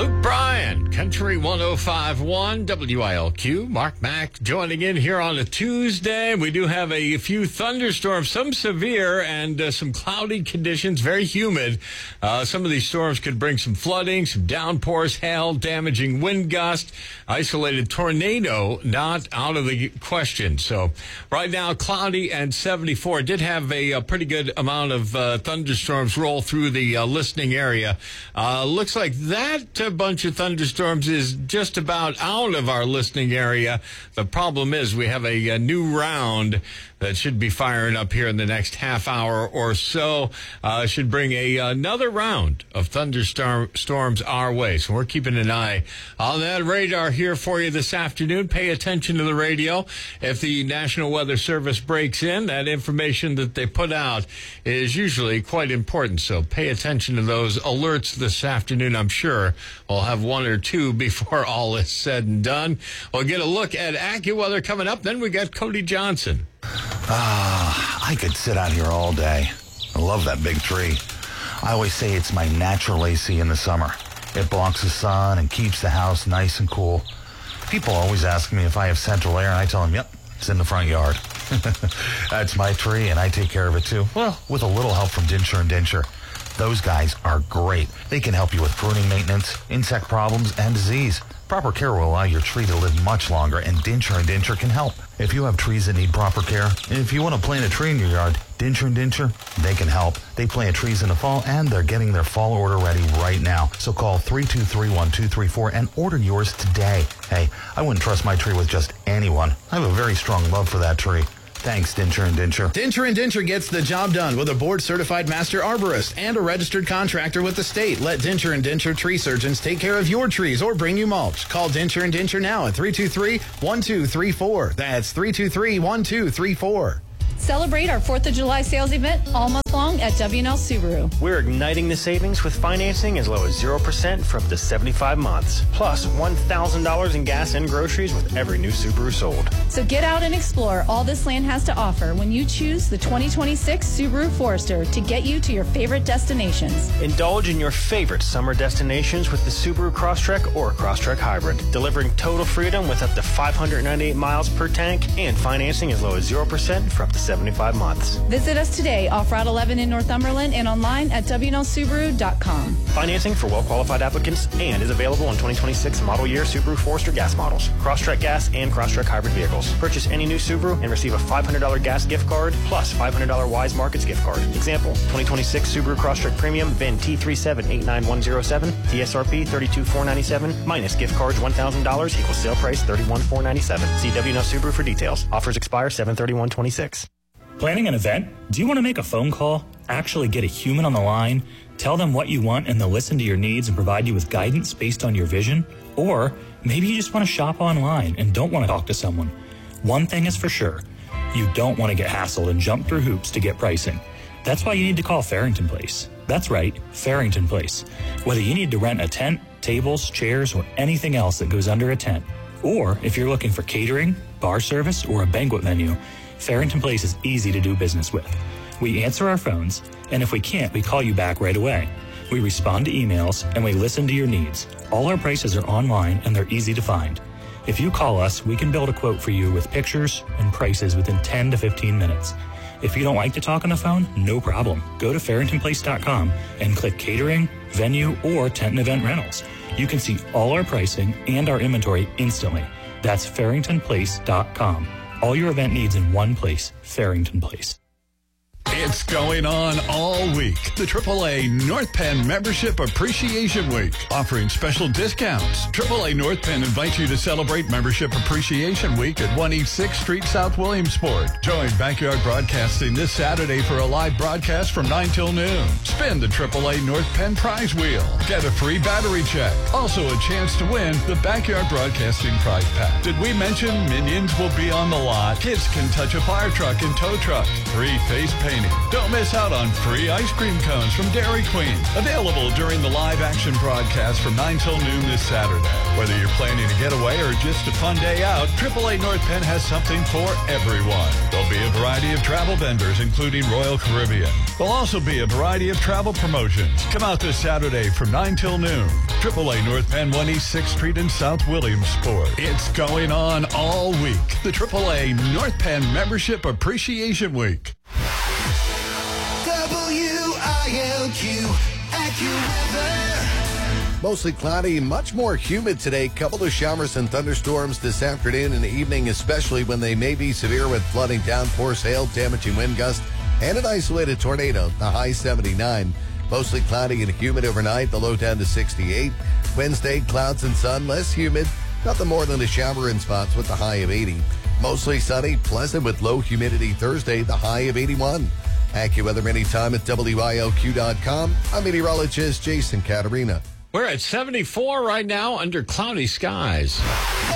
Luke Bryan, Country 105.1 WILQ. Mark Mack joining in here on a Tuesday. We do have a few thunderstorms, some severe and some cloudy conditions, very humid. Some of these storms could bring some flooding, some downpours, hail, damaging wind gust, isolated tornado, not out of the question. So right now, cloudy and 74. Did have a pretty good amount of thunderstorms roll through the listening area. Looks like that bunch of thunderstorms is just about out of our listening area. The problem is we have a new round that should be firing up here in the next half hour or so. Should bring another round of thunderstorms our way. So we're keeping an eye on that radar here for you this afternoon. Pay attention to the radio. If the National Weather Service breaks in, that information that they put out is usually quite important. So pay attention to those alerts this afternoon. I'm sure we'll have one or two before all is said and done. We'll get a look at AccuWeather coming up. Then we got Cody Johnson. I could sit out here all day. I love that big tree. I always say it's my natural AC in the summer. It blocks the sun and keeps the house nice and cool. People always ask me if I have central air, and I tell them, yep, it's in the front yard. That's my tree, and I take care of it too. Well, with a little help from Dincher & Dincher. Those guys are great. They can help you with pruning maintenance, insect problems, and disease. Proper care will allow your tree to live much longer, and Dincher & Dincher can help. If you have trees that need proper care, and if you want to plant a tree in your yard, Dincher & Dincher, they can help. They plant trees in the fall, and they're getting their fall order ready right now. So call 323-1234 and order yours today. Hey, I wouldn't trust my tree with just anyone. I have a very strong love for that tree. Thanks, Dincher & Dincher. Dincher & Dincher gets the job done with a board-certified master arborist and a registered contractor with the state. Let Dincher & Dincher tree surgeons take care of your trees or bring you mulch. Call Dincher & Dincher now at 323-1234. That's 323-1234. Celebrate our 4th of July sales event all month long at W&L Subaru. We're igniting the savings with financing as low as 0% for up to 75 months. Plus $1,000 in gas and groceries with every new Subaru sold. So get out and explore all this land has to offer when you choose the 2026 Subaru Forester to get you to your favorite destinations. Indulge in your favorite summer destinations with the Subaru Crosstrek or Crosstrek Hybrid. Delivering total freedom with up to 598 miles per tank and financing as low as 0% for up to 75 months. Visit us today off Route 11 in Northumberland and online at WNLSubaru.com. Financing for well-qualified applicants and is available on 2026 model year Subaru Forester gas models, Crosstrek gas, and Crosstrek hybrid vehicles. Purchase any new Subaru and receive a $500 gas gift card plus $500 Wise Markets gift card. Example, 2026 Subaru Crosstrek Premium VIN T3789107, TSRP $32,497 minus gift cards $1,000 equals sale price $31,497. See WNL Subaru for details. Offers expire 7/31/26. Planning an event? Do you want to make a phone call, actually get a human on the line, tell them what you want, and they'll listen to your needs and provide you with guidance based on your vision? Or maybe you just want to shop online and don't want to talk to someone. One thing is for sure, you don't want to get hassled and jump through hoops to get pricing. That's why you need to call Farrington Place. That's right, Farrington Place. Whether you need to rent a tent, tables, chairs, or anything else that goes under a tent, or if you're looking for catering, bar service, or a banquet venue, Farrington Place is easy to do business with. We answer our phones, and if we can't, we call you back right away. We respond to emails, and we listen to your needs. All our prices are online, and they're easy to find. If you call us, we can build a quote for you with pictures and prices within 10 to 15 minutes. If you don't like to talk on the phone, no problem. Go to farringtonplace.com and click catering, venue, or tent and event rentals. You can see all our pricing and our inventory instantly. That's farringtonplace.com. All your event needs in one place, Farrington Place. It's going on all week. The AAA North Penn Membership Appreciation Week, offering special discounts. AAA North Penn invites you to celebrate Membership Appreciation Week at 1 East 6th Street, South Williamsport. Join Backyard Broadcasting this Saturday for a live broadcast from 9 till noon. Spin the AAA North Penn prize wheel. Get a free battery check. Also a chance to win the Backyard Broadcasting prize pack. Did we mention Minions will be on the lot? Kids can touch a fire truck and tow truck. Free face painting. Don't miss out on free ice cream cones from Dairy Queen. Available during the live action broadcast from 9 till noon this Saturday. Whether you're planning a getaway or just a fun day out, AAA North Penn has something for everyone. There'll be a variety of travel vendors, including Royal Caribbean. There'll also be a variety of travel promotions. Come out this Saturday from 9 till noon. AAA North Penn, 1 East 6th Street in South Williamsport. It's going on all week. The AAA North Penn Membership Appreciation Week. WILQ AccuWeather. Mostly cloudy, much more humid today. Couple of showers and thunderstorms this afternoon and evening, especially when they may be severe with flooding, downpours, hail, damaging wind gusts, and an isolated tornado. The high 79. Mostly cloudy and humid overnight, the low down to 68. Wednesday, clouds and sun, less humid. Nothing more than a shower in spots with the high of 80. Mostly sunny, pleasant with low humidity Thursday, the high of 81. AccuWeather anytime at WILQ.com. I'm meteorologist Jason Caterina. We're at 74 right now under cloudy skies.